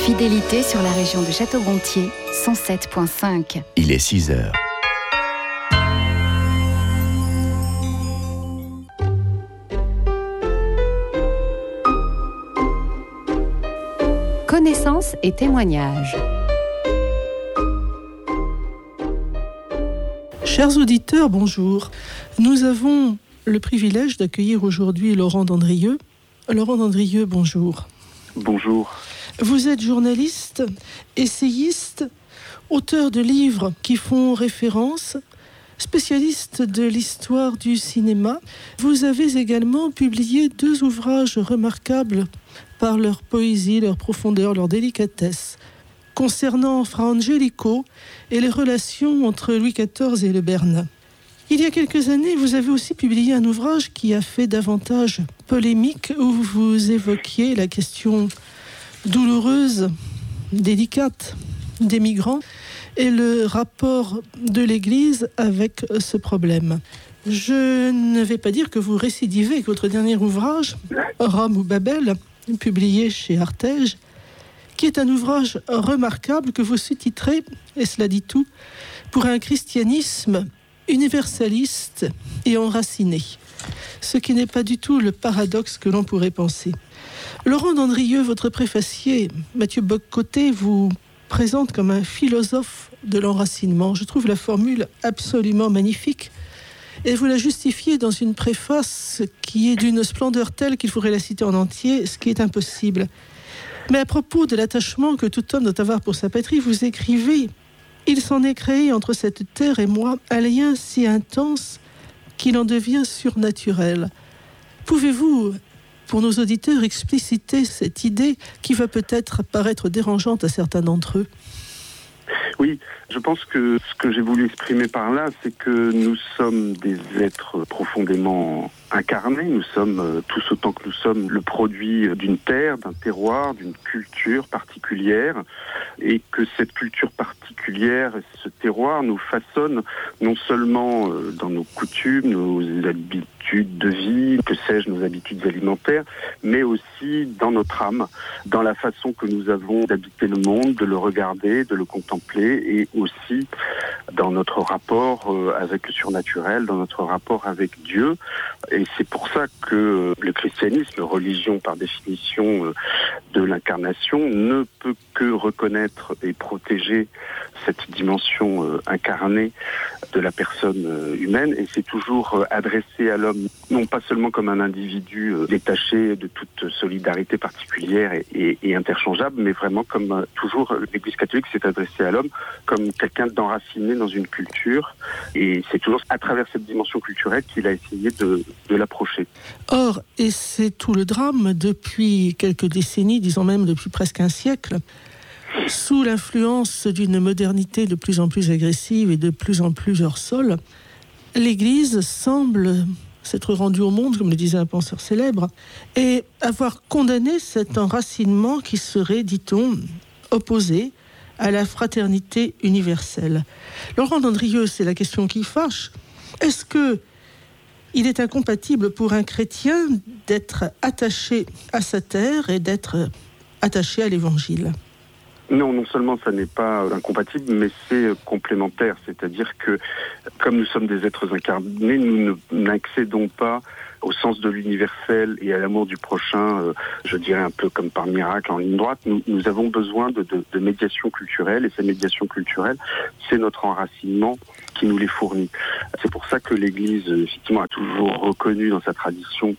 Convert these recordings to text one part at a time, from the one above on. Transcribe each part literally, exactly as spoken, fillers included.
Fidélité sur la région de Château-Gontier, cent sept virgule cinq. Il est six heures. Connaissances et témoignages. Chers auditeurs, bonjour. Nous avons le privilège d'accueillir aujourd'hui Laurent Dandrieux. Laurent Dandrieux, bonjour. Bonjour. Vous êtes journaliste, essayiste, auteur de livres qui font référence, spécialiste de l'histoire du cinéma. Vous avez également publié deux ouvrages remarquables par leur poésie, leur profondeur, leur délicatesse, concernant Fra Angelico et les relations entre Louis quatorze et le Bernin. Il y a quelques années, vous avez aussi publié un ouvrage qui a fait davantage polémique, où vous évoquiez la question douloureuse, délicate des migrants et le rapport de l'Église avec ce problème. Je ne vais pas dire que vous récidivez avec votre dernier ouvrage, Rome ou Babel, publié chez Artege, qui est un ouvrage remarquable que vous sous-titrez, et cela dit tout, pour un christianisme universaliste et enraciné, ce qui n'est pas du tout le paradoxe que l'on pourrait penser. Laurent Dandrieux, votre préfacier, Mathieu Bock-Côté, vous présente comme un philosophe de l'enracinement. Je trouve la formule absolument magnifique, et vous la justifiez dans une préface qui est d'une splendeur telle qu'il faudrait la citer en entier, ce qui est impossible. Mais à propos de l'attachement que tout homme doit avoir pour sa patrie, vous écrivez « Il s'en est créé entre cette terre et moi un lien si intense qu'il en devient surnaturel. » Pouvez-vous, pour nos auditeurs, expliciter cette idée qui va peut-être paraître dérangeante à certains d'entre eux ? Oui, je pense que ce que j'ai voulu exprimer par là, c'est que nous sommes des êtres profondément incarnés. Nous sommes, euh, tous autant que nous sommes, le produit d'une terre, d'un terroir, d'une culture particulière, et que cette culture particulière, ce terroir, nous façonne non seulement euh, dans nos coutumes, nos habitudes de vie, que sais-je, nos habitudes alimentaires, mais aussi dans notre âme, dans la façon que nous avons d'habiter le monde, de le regarder, de le contempler, et aussi dans notre rapport euh, avec le surnaturel, dans notre rapport avec Dieu. Et c'est pour ça que le christianisme, religion par définition euh, de l'incarnation, ne peut que reconnaître et protéger cette dimension euh, incarnée de la personne euh, humaine. Et c'est toujours euh, adressé à l'homme, non pas seulement comme un individu euh, détaché de toute solidarité particulière et, et, et interchangeable, mais vraiment comme euh, toujours l'Église catholique s'est adressée à l'homme comme quelqu'un d'enraciné dans une culture. Et c'est toujours à travers cette dimension culturelle qu'il a essayé de, de l'approcher. Or, et c'est tout le drame, depuis quelques décennies, disons même depuis presque un siècle, sous l'influence d'une modernité de plus en plus agressive et de plus en plus hors sol, l'Église semble s'être rendue au monde, comme le disait un penseur célèbre, et avoir condamné cet enracinement qui serait, dit-on, opposé à la fraternité universelle. Laurent Dandrieux, c'est la question qui fâche. Est-ce que il est incompatible pour un chrétien d'être attaché à sa terre et d'être attaché à l'Évangile ? Non, non seulement ça n'est pas incompatible, mais c'est complémentaire. C'est-à-dire que, comme nous sommes des êtres incarnés, nous n'accédons pas au sens de l'universel et à l'amour du prochain, euh, je dirais un peu comme par miracle en ligne droite. Nous, nous avons besoin de, de, de médiation culturelle, et ces médiations culturelles, c'est notre enracinement qui nous les fournit. C'est pour ça que l'Église, effectivement, a toujours reconnu dans sa tradition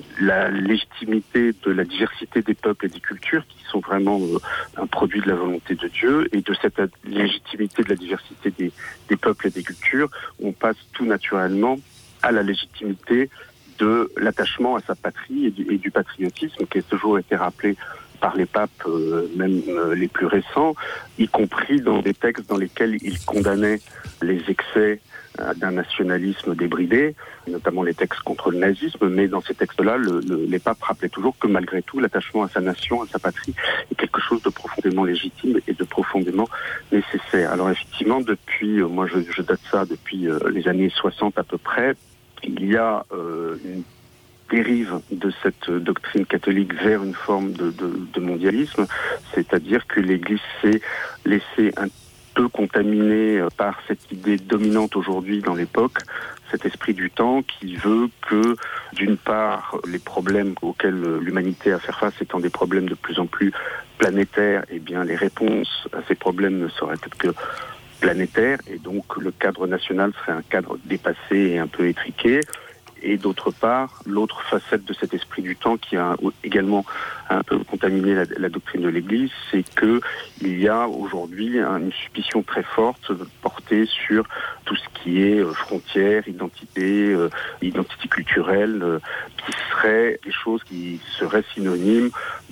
la légitimité de la diversité des peuples et des cultures, qui sont vraiment euh, un produit de la volonté de Dieu, et de cette légitimité de la diversité des, des peuples et des cultures, on passe tout naturellement à la légitimité de l'attachement à sa patrie et du, et du patriotisme qui a toujours été rappelé par les papes, euh, même euh, les plus récents, y compris dans des textes dans lesquels ils condamnaient les excès euh, d'un nationalisme débridé, notamment les textes contre le nazisme, mais dans ces textes-là, le, le, les papes rappelaient toujours que malgré tout, l'attachement à sa nation, à sa patrie, est quelque chose de profondément légitime et de profondément nécessaire. Alors effectivement, depuis, euh, moi je, je date ça depuis euh, les années soixante à peu près, il y a euh, une dérive de cette doctrine catholique vers une forme de, de, de mondialisme, c'est-à-dire que l'Église s'est laissée un peu contaminée par cette idée dominante aujourd'hui dans l'époque, cet esprit du temps qui veut que, d'une part, les problèmes auxquels l'humanité a à faire face étant des problèmes de plus en plus planétaires, eh bien les réponses à ces problèmes ne seraient être que planétaires, et donc le cadre national serait un cadre dépassé et un peu étriqué. Et d'autre part, l'autre facette de cet esprit du temps qui a également un peu contaminé la, la doctrine de l'Église, c'est que il y a aujourd'hui une suspicion très forte portée sur tout ce qui est frontières, identité, euh, identité culturelle, euh, qui seraient des choses qui seraient synonymes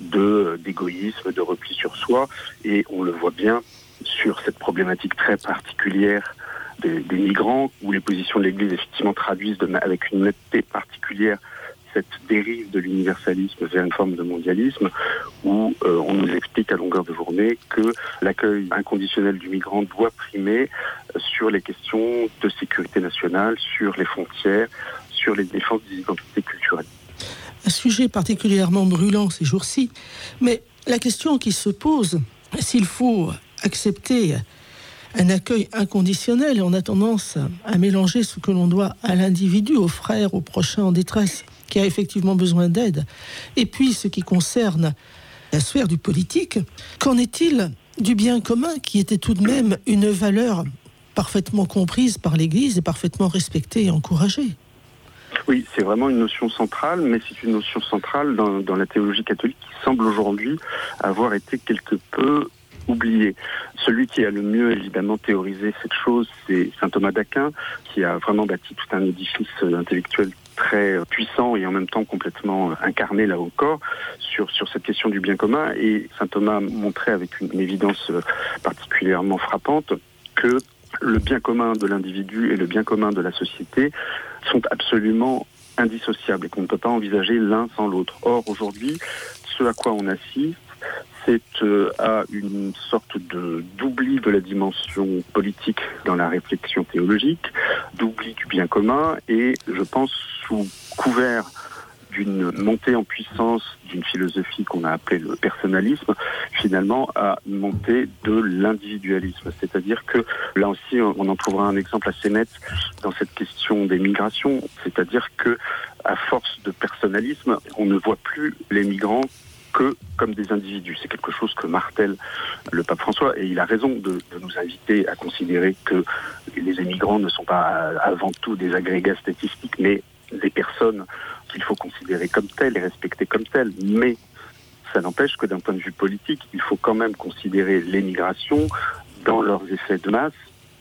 de d'égoïsme, de repli sur soi. Et on le voit bien sur cette problématique très particulière Des, des migrants, où les positions de l'Église effectivement traduisent de, avec une netteté particulière cette dérive de l'universalisme vers une forme de mondialisme, où euh, on nous explique à longueur de journée que l'accueil inconditionnel du migrant doit primer euh, sur les questions de sécurité nationale, sur les frontières, sur les défenses des identités culturelles. Un sujet particulièrement brûlant ces jours-ci, mais la question qui se pose, s'il faut accepter un accueil inconditionnel, on a tendance à mélanger ce que l'on doit à l'individu, au frère, au prochain en détresse, qui a effectivement besoin d'aide, et puis ce qui concerne la sphère du politique. Qu'en est-il du bien commun, qui était tout de même une valeur parfaitement comprise par l'Église et parfaitement respectée et encouragée? Oui, c'est vraiment une notion centrale, mais c'est une notion centrale dans, dans la théologie catholique qui semble aujourd'hui avoir été quelque peu oublié. Celui qui a le mieux évidemment théorisé cette chose, c'est saint Thomas d'Aquin, qui a vraiment bâti tout un édifice intellectuel très puissant et en même temps complètement incarné là encore sur, sur cette question du bien commun. Et saint Thomas montrait avec une, une évidence particulièrement frappante que le bien commun de l'individu et le bien commun de la société sont absolument indissociables et qu'on ne peut pas envisager l'un sans l'autre. Or, aujourd'hui, ce à quoi on assiste, c'est euh, à une sorte de d'oubli de la dimension politique dans la réflexion théologique, d'oubli du bien commun, et je pense sous couvert d'une montée en puissance d'une philosophie qu'on a appelée le personnalisme, finalement à une montée de l'individualisme. C'est-à-dire que là aussi, on en trouvera un exemple assez net dans cette question des migrations, c'est-à-dire que à force de personnalisme, on ne voit plus les migrants que comme des individus. C'est quelque chose que martèle le pape François, et il a raison de, de nous inviter à considérer que les émigrants ne sont pas avant tout des agrégats statistiques, mais des personnes qu'il faut considérer comme telles et respecter comme telles. Mais ça n'empêche que d'un point de vue politique, il faut quand même considérer les migrations dans leurs effets de masse.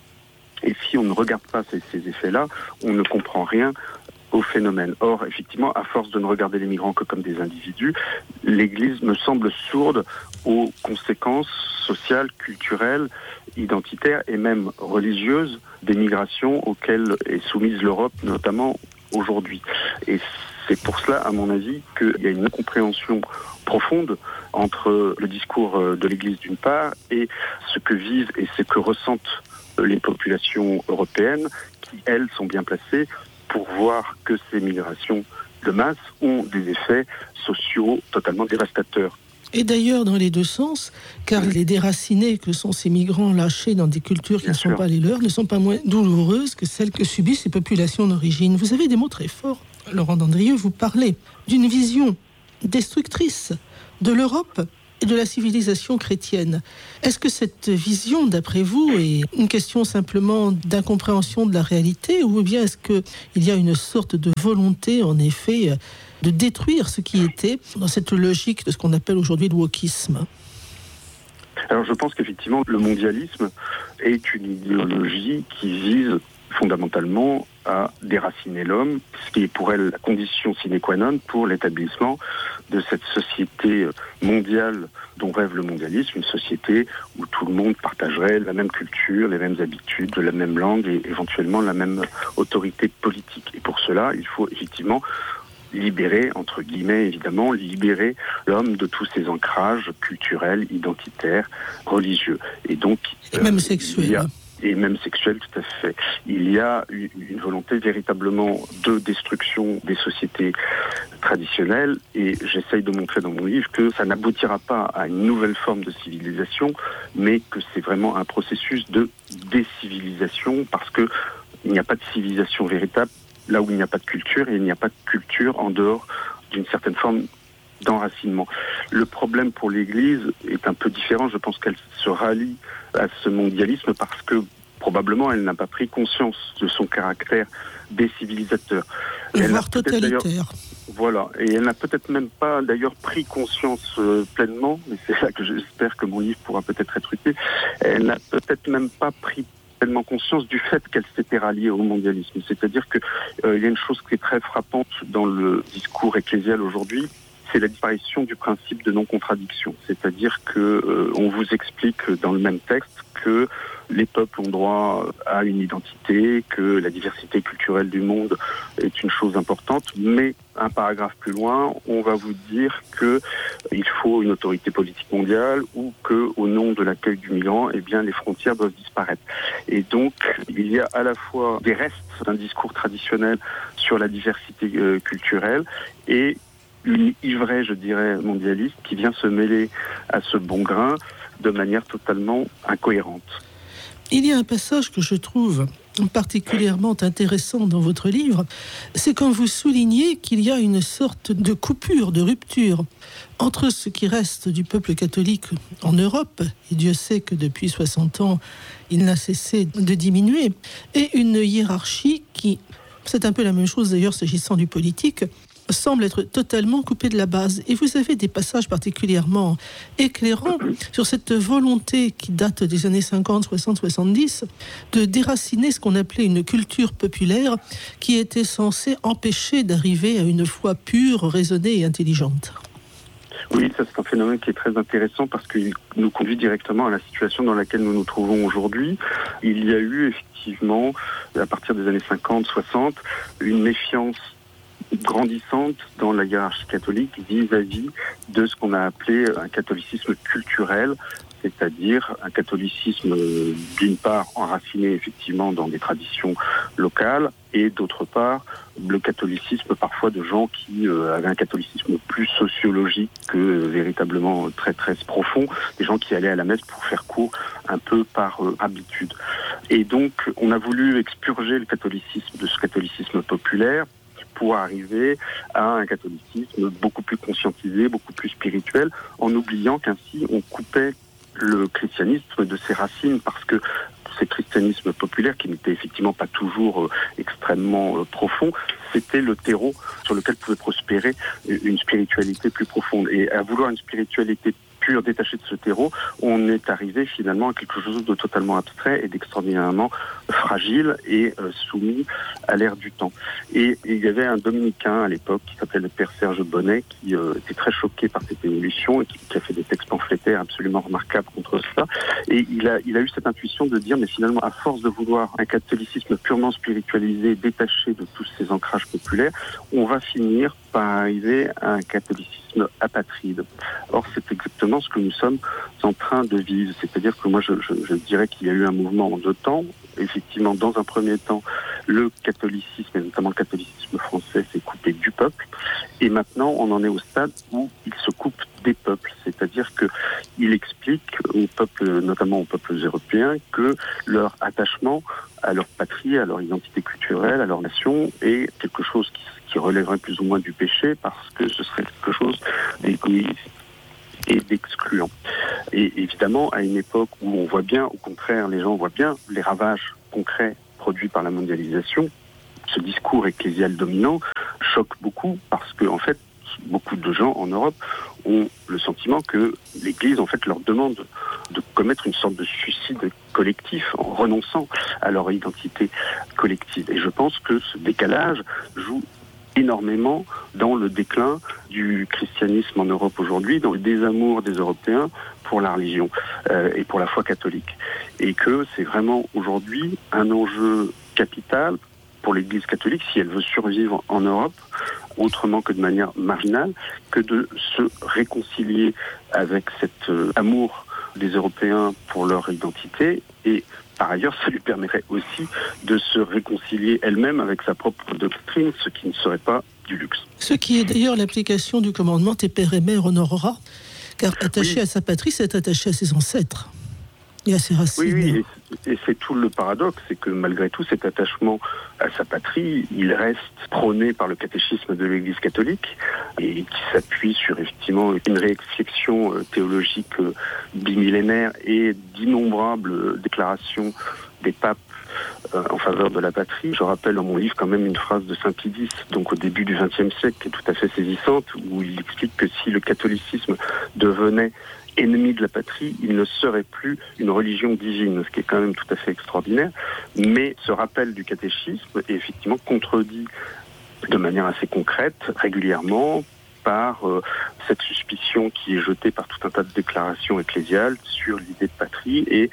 Et si on ne regarde pas ces, ces effets-là, on ne comprend rien au phénomène. Or, effectivement, à force de ne regarder les migrants que comme des individus, l'Église me semble sourde aux conséquences sociales, culturelles, identitaires et même religieuses des migrations auxquelles est soumise l'Europe, notamment aujourd'hui. Et c'est pour cela, à mon avis, qu'il y a une incompréhension profonde entre le discours de l'Église d'une part et ce que vivent et ce que ressentent les populations européennes qui, elles, sont bien placées pour voir que ces migrations de masse ont des effets sociaux totalement dévastateurs. Et d'ailleurs dans les deux sens, car les déracinés que sont ces migrants lâchés dans des cultures qui Bien ne sûr. sont pas les leurs ne sont pas moins douloureuses que celles que subissent ces populations d'origine. Vous avez des mots très forts, Laurent Dandrieux, vous parlez d'une vision destructrice de l'Europe et de la civilisation chrétienne. Est-ce que cette vision, d'après vous, est une question simplement d'incompréhension de la réalité, ou bien est-ce qu'il y a une sorte de volonté, en effet, de détruire ce qui était dans cette logique de ce qu'on appelle aujourd'hui le wokisme? Alors je pense qu'effectivement, le mondialisme est une idéologie qui vise fondamentalement à déraciner l'homme, ce qui est pour elle la condition sine qua non pour l'établissement de cette société mondiale dont rêve le mondialisme, une société où tout le monde partagerait la même culture, les mêmes habitudes, la même langue et éventuellement la même autorité politique. Et pour cela, il faut effectivement libérer, entre guillemets évidemment, libérer l'homme de tous ses ancrages culturels, identitaires, religieux. Et donc, et même euh, sexuels. et même sexuelle, tout à fait. Il y a une volonté véritablement de destruction des sociétés traditionnelles, et j'essaye de montrer dans mon livre que ça n'aboutira pas à une nouvelle forme de civilisation, mais que c'est vraiment un processus de décivilisation, parce que il n'y a pas de civilisation véritable là où il n'y a pas de culture, et il n'y a pas de culture en dehors d'une certaine forme d'enracinement. Le problème pour l'Église est un peu différent. Je pense qu'elle se rallie à ce mondialisme parce que probablement elle n'a pas pris conscience de son caractère décivilisateur. Elle voire totalitaire. Voilà, et elle n'a peut-être même pas d'ailleurs pris conscience euh, pleinement, mais c'est là que j'espère que mon livre pourra peut-être être utile, elle n'a peut-être même pas pris pleinement conscience du fait qu'elle s'était ralliée au mondialisme. C'est-à-dire qu'il euh, y a une chose qui est très frappante dans le discours ecclésial aujourd'hui, c'est la disparition du principe de non-contradiction. C'est-à-dire que euh, on vous explique dans le même texte que les peuples ont droit à une identité, que la diversité culturelle du monde est une chose importante, mais un paragraphe plus loin, on va vous dire que il faut une autorité politique mondiale ou que, au nom de l'accueil du migrant, eh bien, les frontières doivent disparaître. Et donc, il y a à la fois des restes d'un discours traditionnel sur la diversité euh, culturelle et une ivresse, je dirais, mondialiste qui vient se mêler à ce bon grain de manière totalement incohérente. Il y a un passage que je trouve particulièrement intéressant dans votre livre, c'est quand vous soulignez qu'il y a une sorte de coupure, de rupture entre ce qui reste du peuple catholique en Europe, et Dieu sait que depuis soixante ans, il n'a cessé de diminuer, et une hiérarchie qui, c'est un peu la même chose d'ailleurs s'agissant du politique, semble être totalement coupé de la base. Et vous avez des passages particulièrement éclairants sur cette volonté qui date des années cinquante, soixante, soixante-dix de déraciner ce qu'on appelait une culture populaire qui était censée empêcher d'arriver à une foi pure, raisonnée et intelligente. Oui, ça c'est un phénomène qui est très intéressant parce qu'il nous conduit directement à la situation dans laquelle nous nous trouvons aujourd'hui. Il y a eu effectivement, à partir des années cinquante, soixante, une méfiance grandissante dans la hiérarchie catholique vis-à-vis de ce qu'on a appelé un catholicisme culturel, c'est-à-dire un catholicisme d'une part enraciné effectivement dans des traditions locales et d'autre part le catholicisme parfois de gens qui euh, avaient un catholicisme plus sociologique que euh, véritablement très très profond, des gens qui allaient à la messe pour faire court un peu par euh, habitude. Et donc on a voulu expurger le catholicisme de ce catholicisme populaire pour arriver à un catholicisme beaucoup plus conscientisé, beaucoup plus spirituel, en oubliant qu'ainsi on coupait le christianisme de ses racines, parce que ce christianisme populaire, qui n'était effectivement pas toujours euh, extrêmement euh, profond, c'était le terreau sur lequel pouvait prospérer une spiritualité plus profonde. Et à vouloir une spiritualité pure, détachée de ce terreau, on est arrivé finalement à quelque chose de totalement abstrait et d'extraordinairement fragile et euh, soumis à l'ère du temps. Et, et il y avait un dominicain à l'époque qui s'appelait le père Serge Bonnet qui euh, était très choqué par cette évolution et qui, qui a fait des textes pamphlétaires absolument remarquables contre cela. Et il a, il a eu cette intuition de dire, mais finalement, à force de vouloir un catholicisme purement spiritualisé, détaché de tous ces ancrages populaires, on va finir par arriver à un catholicisme apatride. Or, c'est exactement ce que nous sommes en train de vivre. C'est-à-dire que moi, je, je, je dirais qu'il y a eu un mouvement en deux temps. Effectivement, dans un premier temps, le catholicisme, et notamment le catholicisme français, s'est coupé du peuple. Et maintenant, on en est au stade où il se coupe des peuples. C'est-à-dire qu'il explique aux peuples, notamment aux peuples européens, que leur attachement à leur patrie, à leur identité culturelle, à leur nation, est quelque chose qui, qui relèverait plus ou moins du péché, parce que ce serait quelque chose d'égoïste et d'excluant. Et évidemment, à une époque où on voit bien, au contraire, les gens voient bien les ravages concrets produits par la mondialisation, ce discours ecclésial dominant choque beaucoup, parce que, en fait, beaucoup de gens en Europe ont le sentiment que l'Église, en fait, leur demande de commettre une sorte de suicide collectif en renonçant à leur identité collective. Et je pense que ce décalage joue énormément dans le déclin du christianisme en Europe aujourd'hui, dans le désamour des Européens pour la religion euh, et pour la foi catholique. Et que c'est vraiment aujourd'hui un enjeu capital pour l'Église catholique, si elle veut survivre en Europe, autrement que de manière marginale, que de se réconcilier avec cet euh, amour des Européens pour leur identité et par ailleurs, ça lui permettrait aussi de se réconcilier elle-même avec sa propre doctrine, ce qui ne serait pas du luxe. Ce qui est d'ailleurs l'application du commandement « Tes pères et mères honorera », car attaché oui. à sa patrie, c'est attaché à ses ancêtres et à ses racines. Oui, oui, et, et c'est tout le paradoxe, c'est que malgré tout, cet attachement à sa patrie, il reste prôné par le catéchisme de l'Église catholique et qui s'appuie sur effectivement une réflexion théologique bimillénaire et d'innombrables déclarations des papes en faveur de la patrie. Je rappelle dans mon livre quand même une phrase de Saint Pie X, donc au début du vingtième siècle, qui est tout à fait saisissante, où il explique que si le catholicisme devenait ennemi de la patrie, il ne serait plus une religion divine, ce qui est quand même tout à fait extraordinaire. Mais ce rappel du catéchisme est effectivement contredit de manière assez concrète, régulièrement, par euh, cette suspicion qui est jetée par tout un tas de déclarations ecclésiales sur l'idée de patrie et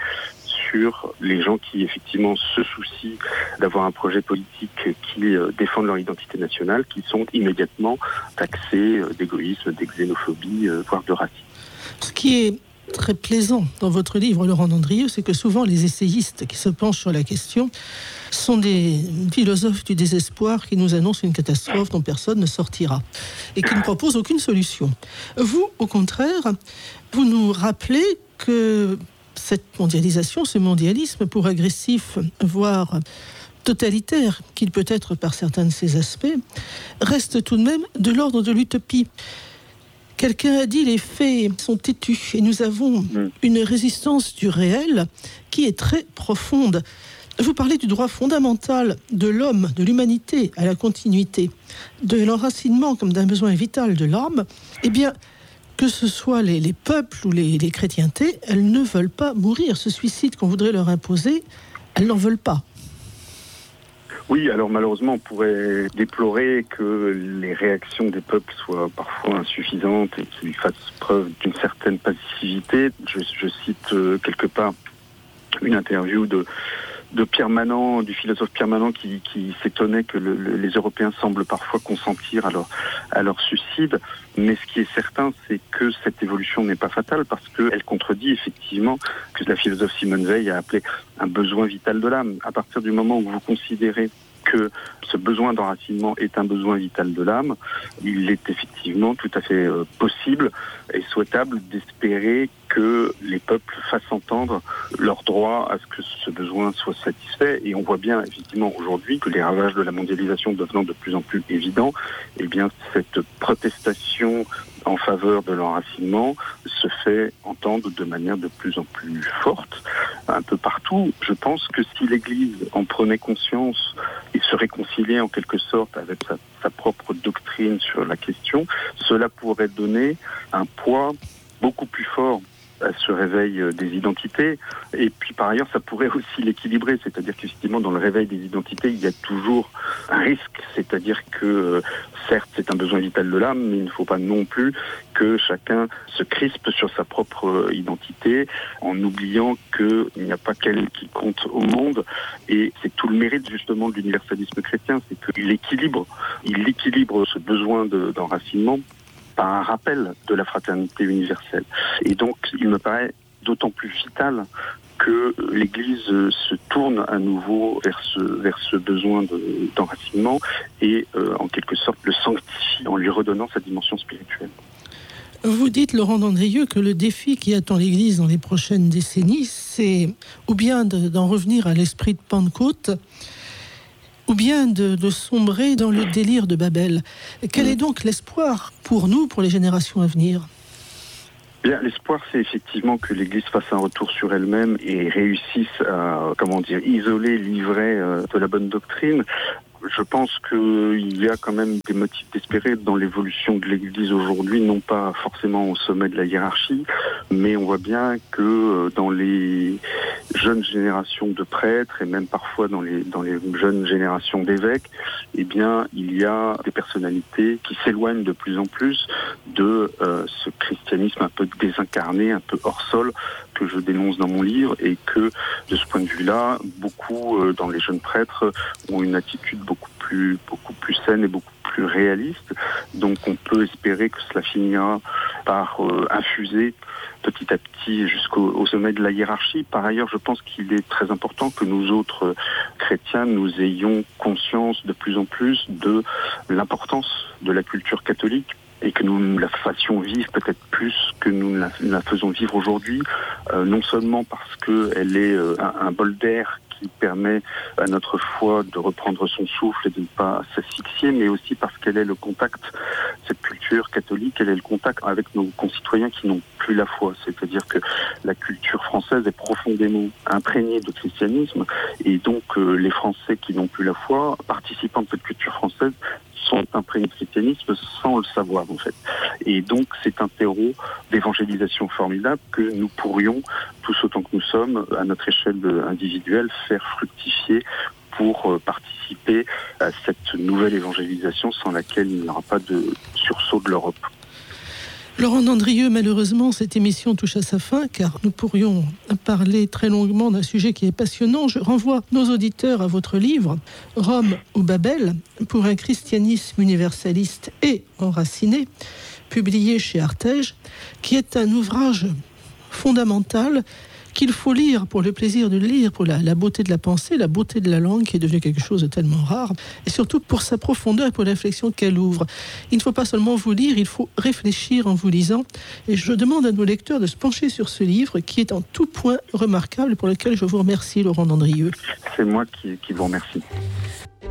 sur les gens qui effectivement se soucient d'avoir un projet politique qui euh, défendent leur identité nationale, qui sont immédiatement taxés euh, d'égoïsme, de xénophobie, euh, voire de racisme. Ce qui est très plaisant dans votre livre, Laurent Dandrieux, c'est que souvent les essayistes qui se penchent sur la question sont des philosophes du désespoir qui nous annoncent une catastrophe dont personne ne sortira et qui ne proposent aucune solution. Vous, au contraire, vous nous rappelez que cette mondialisation, ce mondialisme pour agressif, voire totalitaire qu'il peut être par certains de ses aspects, reste tout de même de l'ordre de l'utopie. Quelqu'un a dit les faits sont têtus et nous avons une résistance du réel qui est très profonde. Vous parlez du droit fondamental de l'homme, de l'humanité à la continuité, de l'enracinement comme d'un besoin vital de l'âme. Eh bien, que ce soit les, les peuples ou les, les chrétientés, elles ne veulent pas mourir. Ce suicide qu'on voudrait leur imposer, elles n'en veulent pas. Oui, alors malheureusement, on pourrait déplorer que les réactions des peuples soient parfois insuffisantes et qu'ils fassent preuve d'une certaine passivité. Je, je cite euh, quelque part une interview de, de Pierre Manant, du philosophe Pierre Manant, qui, qui s'étonnait que le, le, les Européens semblent parfois consentir à leur, à leur suicide. Mais ce qui est certain, c'est que cette évolution n'est pas fatale parce qu'elle contredit effectivement que la philosophe Simone Veil a appelé un besoin vital de l'âme. À partir du moment où vous considérez que ce besoin d'enracinement est un besoin vital de l'âme, il est effectivement tout à fait euh, possible et souhaitable d'espérer que les peuples fassent entendre leur droit à ce que ce besoin soit satisfait. Et on voit bien effectivement aujourd'hui que les ravages de la mondialisation devenant de plus en plus évidents, eh bien cette protestation en faveur de l'enracinement se fait entendre de manière de plus en plus forte un peu partout. Je pense que si l'Église en prenait conscience et se réconciliait en quelque sorte avec sa, sa propre doctrine sur la question, cela pourrait donner un poids beaucoup plus fort à ce réveil des identités. Et puis par ailleurs, ça pourrait aussi l'équilibrer, c'est-à-dire qu'effectivement dans le réveil des identités, il y a toujours un risque, c'est-à-dire que euh, certes c'est un besoin vital de l'âme, mais il ne faut pas non plus que chacun se crispe sur sa propre identité en oubliant qu'il n'y a pas qu'elle qui compte au monde. Et c'est tout le mérite justement de l'universalisme chrétien, c'est qu'il équilibre, il équilibre ce besoin de, d'enracinement par un rappel de la fraternité universelle. Et donc, il me paraît d'autant plus vital que l'Église se tourne à nouveau vers ce, vers ce besoin de, d'enracinement et, euh, en quelque sorte, le sanctifie en lui redonnant sa dimension spirituelle. Vous dites, Laurent Dandrieux, que le défi qui attend l'Église dans les prochaines décennies, c'est ou bien de, d'en revenir à l'esprit de Pentecôte, ou bien de, de sombrer dans le délire de Babel. Quel est donc l'espoir pour nous, pour les générations à venir ? Bien, l'espoir, c'est effectivement que l'Église fasse un retour sur elle-même et réussisse à, comment dire, isoler, livrer euh, de la bonne doctrine. Je pense qu'il y a quand même des motifs d'espérer dans l'évolution de l'Église aujourd'hui, non pas forcément au sommet de la hiérarchie, mais on voit bien que dans les jeunes générations de prêtres et même parfois dans les dans les jeunes générations d'évêques, eh bien, il y a des personnalités qui s'éloignent de plus en plus de euh, ce christianisme un peu désincarné, un peu hors sol que je dénonce dans mon livre, et que de ce point de vue-là, beaucoup euh, dans les jeunes prêtres ont une attitude beaucoup plus beaucoup plus saine et beaucoup plus réaliste. Donc on peut espérer que cela finira par euh, infuser petit à petit jusqu'au au sommet de la hiérarchie. Par ailleurs, je pense qu'il est très important que nous autres euh, chrétiens, nous ayons conscience de plus en plus de l'importance de la culture catholique et que nous la fassions vivre peut-être plus que nous la, la faisons vivre aujourd'hui, euh, non seulement parce qu'elle est euh, un, un bol d'air qui permet à notre foi de reprendre son souffle et de ne pas s'asphyxier, mais aussi parce qu'elle est le contact, cette culture catholique, elle est le contact avec nos concitoyens qui n'ont plus la foi. C'est-à-dire que la culture française est profondément imprégnée de christianisme, et donc euh, les Français qui n'ont plus la foi, participant de cette culture française, sont imprégnés de christianisme sans le savoir en fait. Et donc c'est un terreau d'évangélisation formidable que nous pourrions, tous autant que nous sommes, à notre échelle individuelle, faire fructifier pour participer à cette nouvelle évangélisation sans laquelle il n'y aura pas de sursaut de l'Europe. Laurent Dandrieux, malheureusement, cette émission touche à sa fin, car nous pourrions parler très longuement d'un sujet qui est passionnant. Je renvoie nos auditeurs à votre livre, Rome ou Babel, pour un christianisme universaliste et enraciné, publié chez Artege, qui est un ouvrage fondamental qu'il faut lire pour le plaisir de le lire, pour la, la beauté de la pensée, la beauté de la langue qui est devenue quelque chose de tellement rare, et surtout pour sa profondeur et pour la réflexion qu'elle ouvre. Il ne faut pas seulement vous lire, il faut réfléchir en vous lisant, et je demande à nos lecteurs de se pencher sur ce livre qui est en tout point remarquable et pour lequel je vous remercie, Laurent Dandrieux. C'est moi qui, qui vous remercie.